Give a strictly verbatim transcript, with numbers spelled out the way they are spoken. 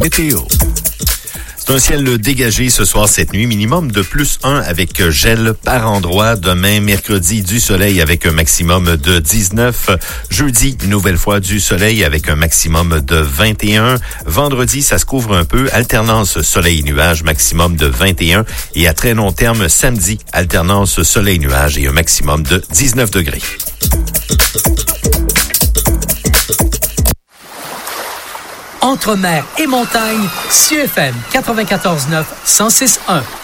Météo. C'est un ciel dégagé ce soir, cette nuit. Minimum de plus un avec gel par endroit. Demain, mercredi, du soleil avec un maximum de dix-neuf. Jeudi, nouvelle fois du soleil avec un maximum de vingt et un. Vendredi, ça se couvre un peu. Alternance soleil-nuage, maximum de vingt et un. Et à très long terme, samedi, alternance soleil-nuage et un maximum de dix-neuf degrés. Entre mer et montagne, C U F M quatre-vingt-quatorze neuf, cent six un.